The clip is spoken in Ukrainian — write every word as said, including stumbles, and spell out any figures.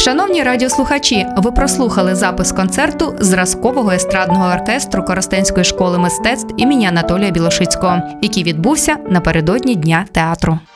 Шановні радіослухачі, ви прослухали запис концерту зразкового естрадного оркестру Коростенської школи мистецтв імені Анатолія Білошицького, який відбувся напередодні Дня театру.